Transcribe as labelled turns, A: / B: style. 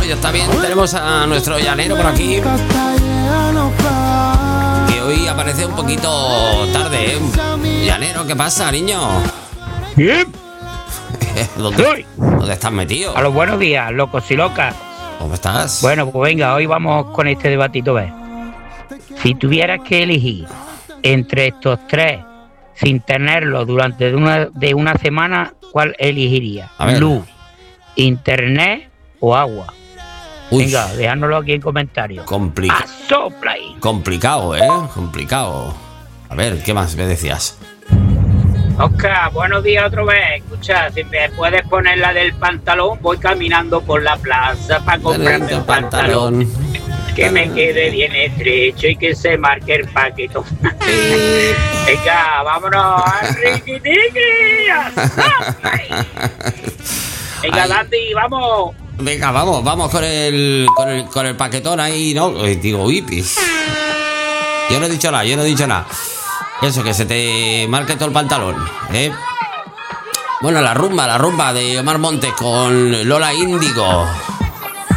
A: ya está bien. Tenemos a nuestro llanero por aquí, que hoy aparece un poquito tarde, ¿eh? Llanero, ¿qué pasa, niño?
B: Bien.
A: ¿Dónde estás metido?
B: A los buenos días, locos y locas.
A: ¿Cómo estás?
B: Bueno, pues venga, hoy vamos con este debatito, ¿ves? Si tuvieras que elegir entre estos tres sin tenerlo durante de una semana, ¿cuál elegirías? ¿Luz, internet o agua?
A: Uy.
B: Venga, dejárnoslo aquí en comentarios.
A: Sopla ahí. Complicado, ¿eh? Complicado. A ver, ¿qué más me decías?
B: Oscar, buenos días otra vez. Escucha, si me puedes poner la del pantalón, voy caminando por la plaza para comprarme un pantalón que me quede bien estrecho y que se marque el paquetón. Venga, vámonos. Venga, Dandy, vamos.
A: Venga, vamos con el paquetón ahí, ¿no? Digo, hippies. Yo no he dicho nada. Eso, que se te marque todo el pantalón, ¿eh? Bueno, la rumba de Omar Montes con Lola Índigo.